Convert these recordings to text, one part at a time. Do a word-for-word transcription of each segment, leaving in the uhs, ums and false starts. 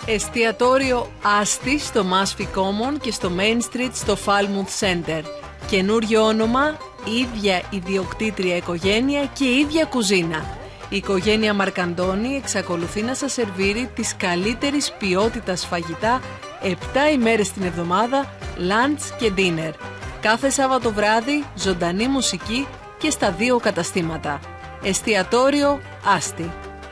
Εστιατόριο Άστη στο Mashpee Common και στο Main Street στο Falmouth Center. Καινούριο όνομα, ίδια ιδιοκτήτρια οικογένεια και ίδια κουζίνα. Η οικογένεια Μαρκαντώνη εξακολουθεί να σας σερβίρει της καλύτερης ποιότητας φαγητά επτά ημέρες την εβδομάδα, lunch και dinner. Κάθε Σάββατο βράδυ, ζωντανή μουσική και στα δύο καταστήματα. Εστιατόριο Άστη.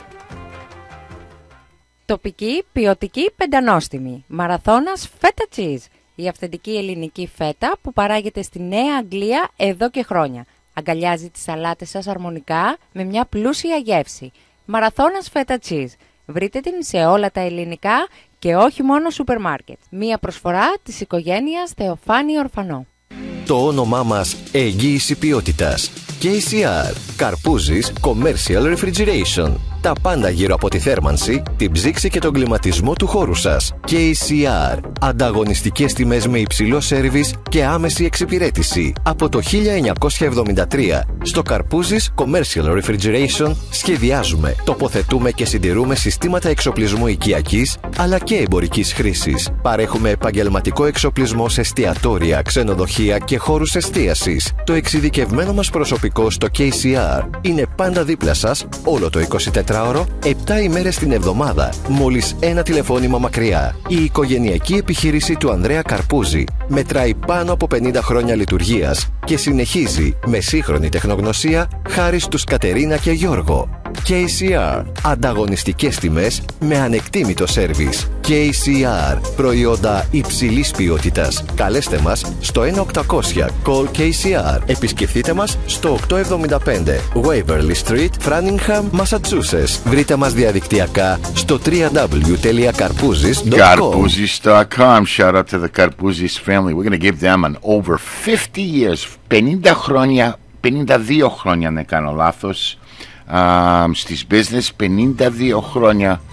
Τοπική, ποιοτική, πεντανόστιμη. Μαραθώνας φέτα cheese. Η αυθεντική ελληνική φέτα που παράγεται στη Νέα Αγγλία εδώ και χρόνια. Αγκαλιάζει τις σαλάτες σας αρμονικά με μια πλούσια γεύση. Μαραθώνας φέτα cheese. Βρείτε την σε όλα τα ελληνικά και όχι μόνο σούπερ μάρκετ. Μια προσφορά της οικογένειας Θεοφάνη Ορφανό. Το όνομά μας εγγύηση ποιότητας. κέι σι αρ. Καρπούζης Commercial Refrigeration. Τα πάντα γύρω από τη θέρμανση, την ψήξη και τον κλιματισμό του χώρου σας. κέι σι αρ. Ανταγωνιστικές τιμές με υψηλό σέρβις και άμεση εξυπηρέτηση. Από το χίλια εννιακόσια εβδομήντα τρία στο Καρπούζης Commercial Refrigeration σχεδιάζουμε, τοποθετούμε και συντηρούμε συστήματα εξοπλισμού οικιακής αλλά και εμπορικής χρήσης. Παρέχουμε επαγγελματικό εξοπλισμό σε εστιατόρια, ξενοδοχεία και χώρους εστίασης. Το εξειδικευμένο μας προσωπικό στο κέι σι αρ είναι πάντα δίπλα σας όλο το εικοσιτετράωρο, επτά ημέρες την εβδομάδα, μόλις ένα τηλεφώνημα μακριά. Η οικογενειακή επιχείρηση του Ανδρέα Καρπούζη μετράει πάνω από πενήντα χρόνια λειτουργίας και συνεχίζει με σύγχρονη τεχνογνωσία χάρη στους Κατερίνα και Γιώργο. κέι σι αρ. Ανταγωνιστικές τιμές με ανεκτήμητο σέρβις. κέι σι αρ. Προϊόντα υψηλής ποιότητας. Καλέστε μας στο ένα οκτακόσια Call κέι σι αρ. Επισκεφτείτε μας στο οκτακόσια εβδομήντα πέντε Waverly Street, Framingham, Massachusetts. Βρείτε μας διαδικτυακά στο double-u double-u double-u τελεία καρπούζης τελεία com. Καρπούζης τελεία com. Shout out to the Καρπούζης family. We're going to give them an over fifty years. πενήντα χρόνια, πενήντα δύο χρόνια να κάνω λάθος. Uh, στις business, πενήντα δύο χρόνια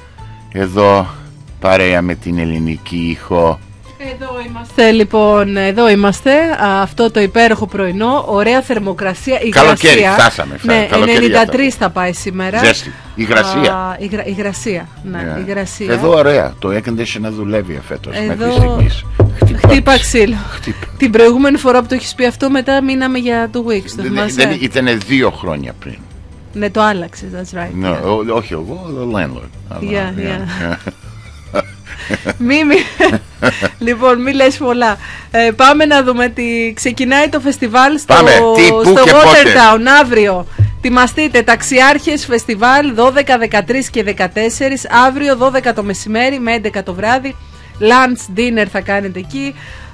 εδώ παρέα με την ελληνική ήχο. Εδώ είμαστε λοιπόν, εδώ είμαστε, αυτό το υπέροχο πρωινό, ωραία θερμοκρασία, υγρασία. Καλοκαίρι, φτάσαμε. Ναι, ενενήντα τρία θα πάει σήμερα. Ζέστη, υγρασία. Α, υγρα, υγρασία, ναι, yeah. υγρασία. Εδώ ωραία, το air conditioner δουλεύει φέτος εδώ... μέχρι στιγμής. Χτύπα ξύλο. Την προηγούμενη φορά που το έχεις πει αυτό, μετά μείναμε για το Wix, το θυμάσαι? Ήταν δύο χρόνια πριν. Ναι, το άλλαξε, that's right. No, yeah. όχι εγώ, the landlord. Yeah, yeah. yeah. μη, μη. Λοιπόν, μη λες πολλά. Ε, πάμε να δούμε τι ξεκινάει το φεστιβάλ στο, στο Watertown αύριο. Τιμαστείτε, Ταξιάρχες Φεστιβάλ δώδεκα, δεκατρείς και δεκατέσσερις. Αύριο δώδεκα το μεσημέρι με έντεκα το βράδυ. Lunch, dinner θα κάνετε εκεί.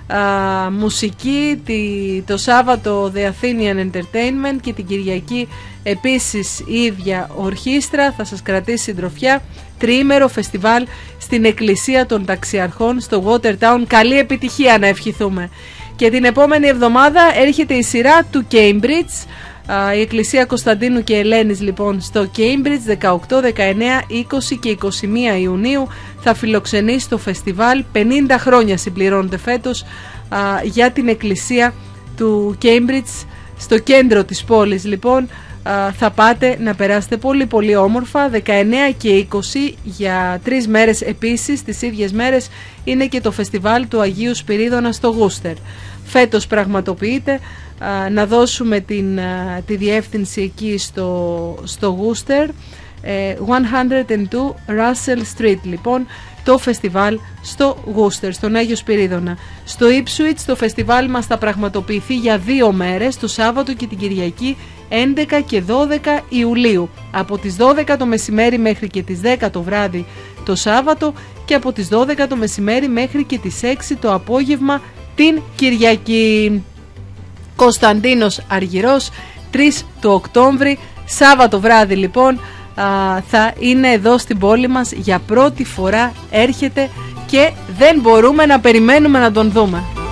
Uh, μουσική τη, το Σάββατο The Athenian Entertainment και την Κυριακή επίσης η ίδια ορχήστρα θα σας κρατήσει συντροφιά. Τριήμερο φεστιβάλ στην Εκκλησία των Ταξιαρχών στο Watertown. Καλή επιτυχία να ευχηθούμε. Και την επόμενη εβδομάδα έρχεται η σειρά του Cambridge. Uh, η Εκκλησία Κωνσταντίνου και Ελένης λοιπόν στο Cambridge δεκαοκτώ, δεκαεννέα, είκοσι και είκοσι μία Ιουνίου θα φιλοξενήσει το φεστιβάλ. πενήντα χρόνια συμπληρώνονται φέτος uh, για την Εκκλησία του Cambridge στο κέντρο της πόλης λοιπόν. Uh, θα πάτε να περάσετε πολύ πολύ όμορφα. Δεκαεννέα και είκοσι για τρεις μέρες επίσης. Τις ίδιες μέρες είναι και το φεστιβάλ του Αγίου Σπυρίδωνα στο Γούστερ. Φέτος πραγματοποιείται. Uh, να δώσουμε την, uh, τη διεύθυνση εκεί στο, στο Γούστερ, εκατόν δύο Russell Street λοιπόν το φεστιβάλ στο Γούστερ, στον Άγιο Σπυρίδωνα. Στο Ipswich το φεστιβάλ μας θα πραγματοποιηθεί για δύο μέρες, το Σάββατο και την Κυριακή έντεκα και δώδεκα Ιουλίου, από τις δώδεκα το μεσημέρι μέχρι και τις δέκα το βράδυ το Σάββατο και από τις δώδεκα το μεσημέρι μέχρι και τις έξι το απόγευμα την Κυριακή. Κωνσταντίνος Αργυρός, τρεις του Οκτώβρη, Σάββατο βράδυ λοιπόν α, θα είναι εδώ στην πόλη μας, για πρώτη φορά έρχεται και δεν μπορούμε να περιμένουμε να τον δούμε.